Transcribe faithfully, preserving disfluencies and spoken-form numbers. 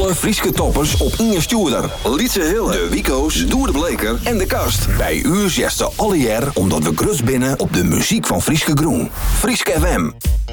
Alle Frieske toppers op Inge Stuurder. Lietse Hille, de Wico's, Doer de Bleker en de Kast. Bij u zesde alle jaar omdat we grus binnen op de muziek van Frieske Groen. Frieske F M.